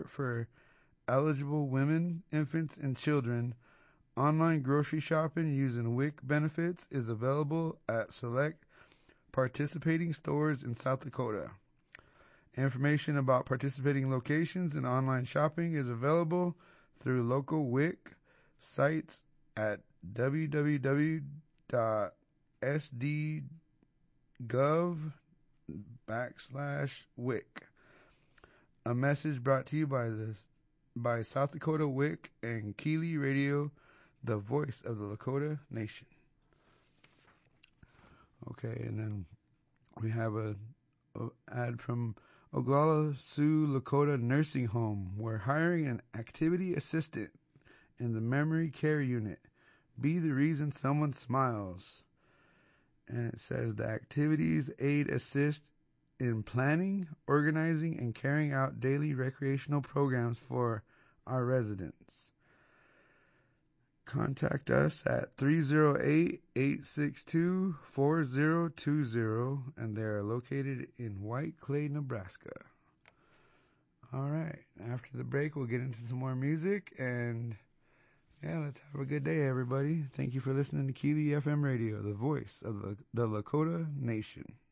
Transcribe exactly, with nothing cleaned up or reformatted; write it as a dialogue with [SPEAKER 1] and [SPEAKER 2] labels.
[SPEAKER 1] support for eligible women, infants, and children. Online grocery shopping using W I C benefits is available at select participating stores in South Dakota. Information about participating locations and online shopping is available through local W I C sites at w w w dot s d gov backslash W I C. A message brought to you by this by South Dakota W I C and Keeley Radio, the voice of the Lakota Nation. Okay, and then we have a, a ad from Oglala Sioux Lakota Nursing Home. We're hiring an activity assistant in the memory care unit. Be the reason someone smiles. And it says the activities aid assist in planning, organizing, and carrying out daily recreational programs for our residents. Contact us at three oh eight, eight six two, four oh two oh, and they are located in White Clay, Nebraska. All right, after the break, we'll get into some more music, and yeah, let's have a good day, everybody. Thank you for listening to Keeley F M Radio, the voice of the, the Lakota Nation.